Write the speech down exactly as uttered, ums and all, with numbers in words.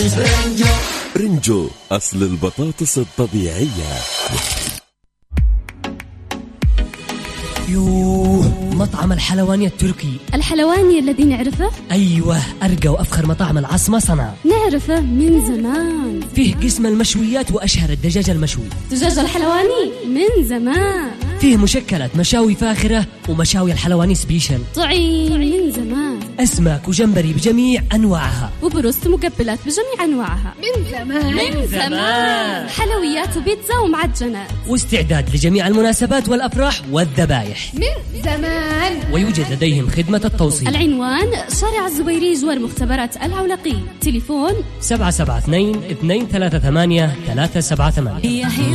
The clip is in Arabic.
رنجو أصل البطاطس الطبيعية. يوه، مطعم الحلواني التركي. الحلواني الذي نعرفه؟ أيوة، أرقى وأفخر مطاعم العاصمة صنعاء. نعرفه من زمان. فيه قسم المشويات وأشهر الدجاج المشوي. دجاج الحلواني من زمان. فيه مشكلات مشاوي فاخرة ومشاوي الحلواني سبيشل. طعيم من زمان. أسماك وجمبري بجميع أنواعها. وبروست مقبلات بجميع أنواعها. من زمان من زمان. حلويات وبيتزا ومعجنات. واستعداد لجميع المناسبات والأفراح والذبايح. من زمان. ويوجد لديهم خدمة التوصيل. العنوان شارع الزبيري جوار مختبرات العولقي. تليفون سبعة سبعة اثنين اثنين ثلاثة ثمانية ثلاثة سبعة ثمانية.